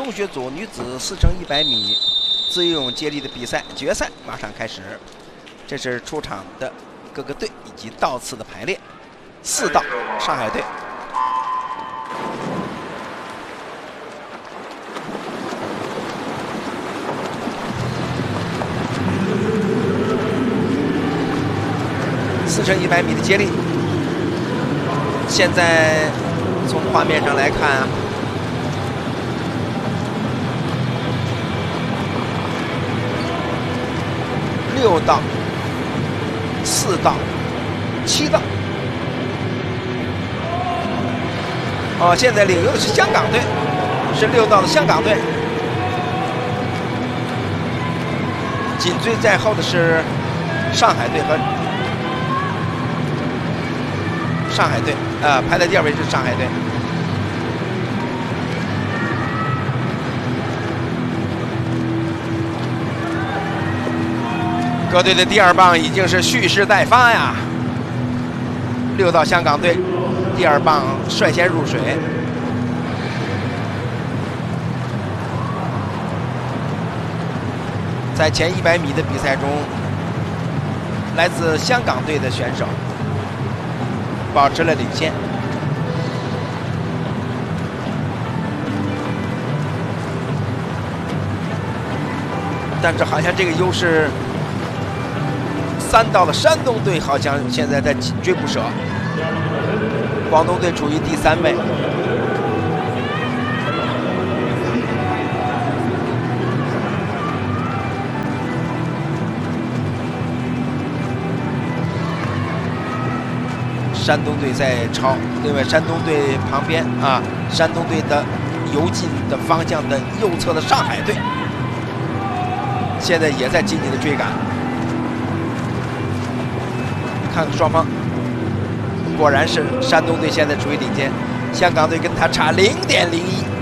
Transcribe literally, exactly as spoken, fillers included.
中学组女子四乘一百米自由泳接力的比赛决赛马上开始。这是出场的各个队以及道次的排列。四道上海队。四乘一百米的接力，现在从画面上来看啊，六道、四道、七道。哦，现在领游的是香港队，是六道的香港队。紧追在后的是上海队和上海队，啊、呃，排在第二位是上海队。各队的第二棒已经是蓄势待发呀。六道香港队第二棒率先入水。在前一百米的比赛中，来自香港队的选手保持了领先。但是好像这个优势，三道的山东队好像现在在紧追不舍，广东队处于第三位。山东队在超，另外山东队旁边啊，山东队的游进的方向的右侧的上海队，现在也在紧紧的追赶。看双方，果然是山东队现在处于领先，香港队跟他差零点零一。